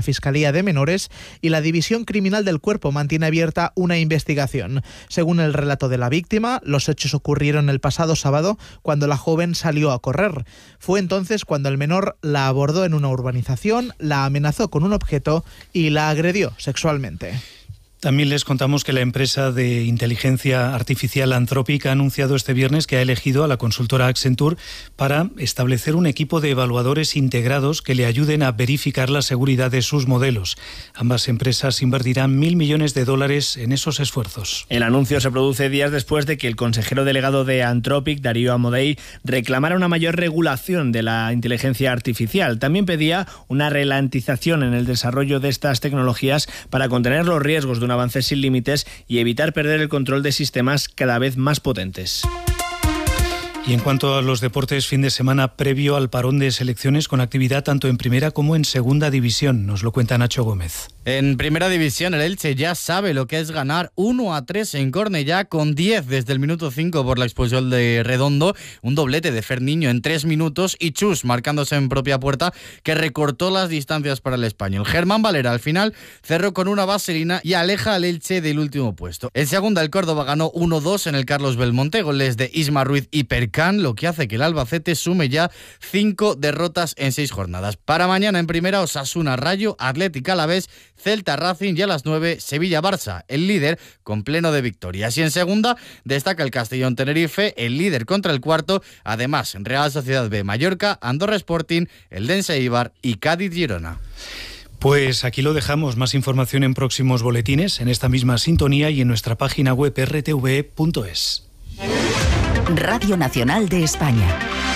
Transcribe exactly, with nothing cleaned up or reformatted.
Fiscalía de Menores y la División Criminal del Cuerpo mantiene abierta una investigación. Según el relato de la víctima, los hechos ocurrieron el pasado sábado cuando la joven salió a correr. Fue entonces cuando el menor la abordó en una urbanización, la amenazó con un objeto y la agredió sexualmente. También les contamos que la empresa de inteligencia artificial Anthropic ha anunciado este viernes que ha elegido a la consultora Accenture para establecer un equipo de evaluadores integrados que le ayuden a verificar la seguridad de sus modelos. Ambas empresas invertirán mil millones de dólares en esos esfuerzos. El anuncio se produce días después de que el consejero delegado de Anthropic, Darío Amodei, reclamara una mayor regulación de la inteligencia artificial. También pedía una ralentización en el desarrollo de estas tecnologías para contener los riesgos de un avance sin límites y evitar perder el control de sistemas cada vez más potentes. Y en cuanto a los deportes, fin de semana previo al parón de selecciones con actividad tanto en primera como en segunda división. Nos lo cuenta Nacho Gómez. En primera división, el Elche ya sabe lo que es ganar uno a tres en Cornellá con diez desde el minuto cinco por la expulsión de Redondo. Un doblete de Ferniño en tres minutos y Chus marcándose en propia puerta que recortó las distancias para el español. Germán Valera al final cerró con una vaselina y aleja al Elche del último puesto. En segunda, el Córdoba ganó uno dos en el Carlos Belmonte, goles de Isma Ruiz y Percán, lo que hace que el Albacete sume ya cinco derrotas en seis jornadas. Para mañana en primera, Osasuna Rayo, Atlético Alavés, Celta Racing y a las nueve Sevilla Barça, el líder con pleno de victorias. Y en segunda destaca el Castellón Tenerife, el líder contra el cuarto, además Real Sociedad B Mallorca, Andorra Sporting, el Dense Eibar y Cádiz Girona. Pues aquí lo dejamos. Más información en próximos boletines, en esta misma sintonía y en nuestra página web erre te ve punto es. Radio Nacional de España.